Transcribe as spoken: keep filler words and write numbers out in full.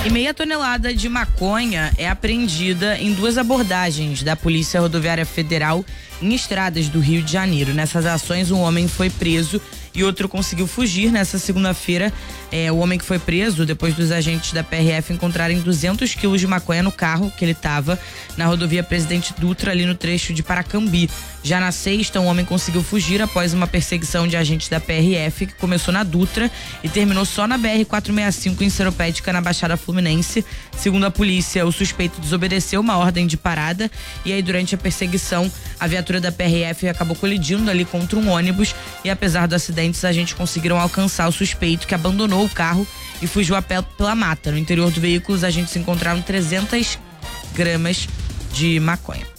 E meia tonelada de maconha é apreendida em duas abordagens da Polícia Rodoviária Federal em estradas do Rio de Janeiro. Nessas ações, um homem foi preso e outro conseguiu fugir. Nessa segunda-feira, é, o homem que foi preso, depois dos agentes da P R F encontrarem duzentos quilos de maconha no carro que ele estava na rodovia Presidente Dutra, ali no trecho de Paracambi. Já na sexta, um homem conseguiu fugir após uma perseguição de agentes da P R F que começou na Dutra e terminou só na B R quatrocentos e sessenta e cinco em Seropédica, na Baixada Fluminense. Segundo a polícia, o suspeito desobedeceu uma ordem de parada e aí durante a perseguição a viatura da P R F acabou colidindo ali contra um ônibus e apesar do acidente os agentes conseguiram alcançar o suspeito, que abandonou o carro e fugiu a pé pela mata. No interior do veículo, os agentes encontraram trezentas gramas de maconha.